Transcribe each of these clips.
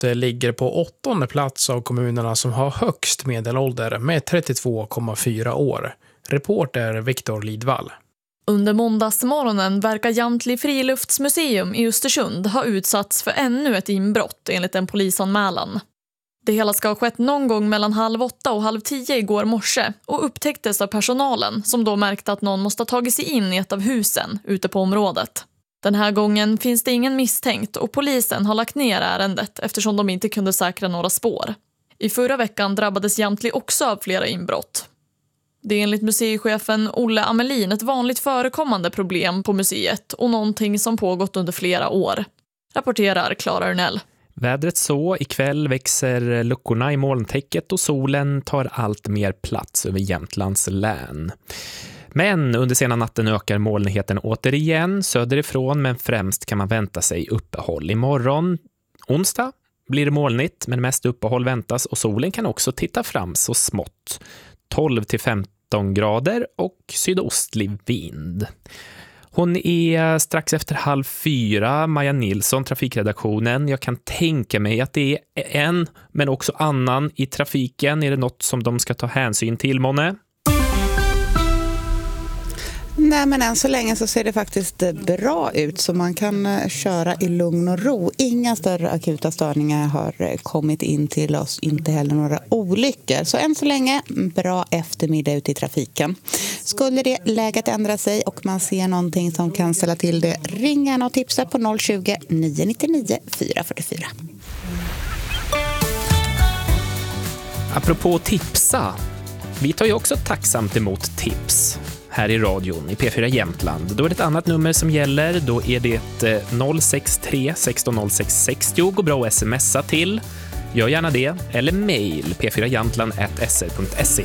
ligger på 8:e plats av kommunerna som har högst medelålder med 32,4 år. Reporter Viktor Lidvall. Under måndagsmorgonen verkar Jamtli friluftsmuseum i Östersund ha utsatts för ännu ett inbrott enligt en polisanmälan. Det hela ska ha skett någon gång mellan 7:30 och 9:30 igår morse och upptäcktes av personalen som då märkte att någon måste ha tagit sig in i ett av husen ute på området. Den här gången finns det ingen misstänkt och polisen har lagt ner ärendet eftersom de inte kunde säkra några spår. I förra veckan drabbades Jamtli också av flera inbrott. Det är enligt museichefen Olle Amelin ett vanligt förekommande problem på museet och någonting som pågått under flera år. Rapporterar Klara Urnell. Vädret så, ikväll växer luckorna i molntäcket och solen tar allt mer plats över Jämtlands län. Men under sena natten ökar molnigheten återigen söderifrån, men främst kan man vänta sig uppehåll. Imorgon, onsdag, blir det molnigt men mest uppehåll väntas och solen kan också titta fram så smått. 12-15 grader och sydostlig vind. Hon är strax efter 3:30, Maja Nilsson, trafikredaktionen. Jag kan tänka mig att det är en, men också annan i trafiken. Är det något som de ska ta hänsyn till, Monne? Nej, men än så länge så ser det faktiskt bra ut så man kan köra i lugn och ro. Inga större akuta störningar har kommit in till oss, inte heller några olyckor. Så än så länge bra eftermiddag ute i trafiken. Skulle det läget ändra sig och man ser någonting som kan ställa till det, ringa och tipsa på 020-999 444. Apropå tipsa, vi tar ju också tacksamt emot tips här i radion i P4 Jämtland. Då är det ett annat nummer som gäller. Då är det 063 1606 60. Går bra att smsa till. Gör gärna det. Eller mejl p4jantland@sr.se.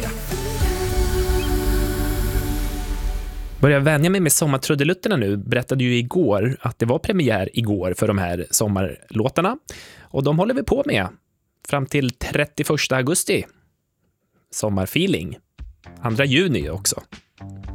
Börjar vänja mig med sommartrudelutterna nu. Berättade ju igår att det var premiär igår för de här sommarlåtarna. Och de håller vi på med fram till 31 augusti. Sommarfeeling. 2 juni också.